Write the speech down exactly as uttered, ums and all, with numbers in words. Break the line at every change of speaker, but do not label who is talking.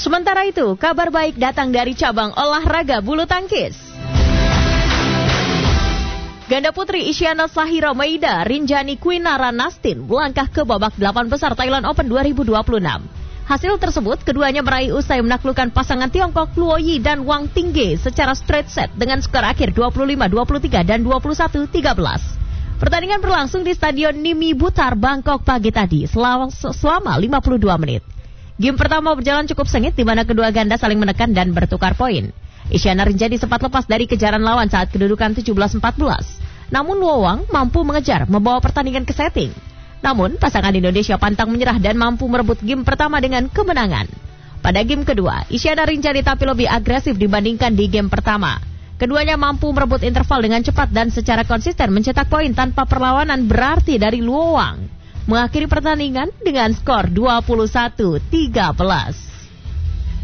Sementara itu, kabar baik datang dari cabang olahraga bulu tangkis. Ganda putri Isyana Sahira Maida, Rinjani Kwinara Nastin melangkah ke babak delapan besar Thailand Open dua ribu dua puluh enam. Hasil tersebut, keduanya meraih usai menaklukkan pasangan Tiongkok Luo Yi dan Wang Tingge secara straight set dengan skor akhir dua puluh lima dua puluh tiga dan dua puluh satu tiga belas. Pertandingan berlangsung di Stadion Nimi Butar, Bangkok pagi tadi selama, selama lima puluh dua menit. Game pertama berjalan cukup sengit di mana kedua ganda saling menekan dan bertukar poin. Isyana Rinjani sempat lepas dari kejaran lawan saat kedudukan tujuh belas empat belas. Namun Luo Wang mampu mengejar membawa pertandingan ke setting. Namun pasangan Indonesia pantang menyerah dan mampu merebut game pertama dengan kemenangan. Pada game kedua, Isyana Rinjani tapi lebih agresif dibandingkan di game pertama. Keduanya mampu merebut interval dengan cepat dan secara konsisten mencetak poin tanpa perlawanan berarti dari Luo Wang. Mengakhiri pertandingan dengan skor dua puluh satu tiga belas.